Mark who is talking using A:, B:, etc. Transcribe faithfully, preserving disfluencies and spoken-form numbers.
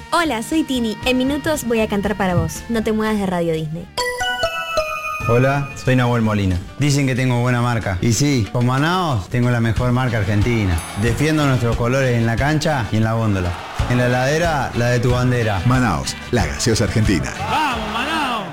A: Hola, soy Tini. En minutos voy a cantar para vos. No te muevas de Radio Disney.
B: Hola, soy Nahuel Molina. Dicen que tengo buena marca. Y sí, con Manaos tengo la mejor marca argentina. Defiendo nuestros colores en la cancha y en la góndola. En la heladera, la de tu bandera.
C: Manaos, la gaseosa argentina.
D: ¡Vamos!